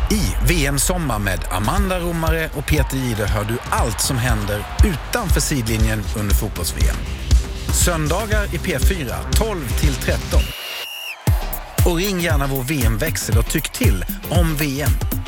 I VM-sommar med Amanda Romare och Peter Jihde hör du allt som händer utanför sidlinjen under fotbolls-VM. Söndagar i P4 12-13. Och ring gärna vår VM-växel och tyck till om VM.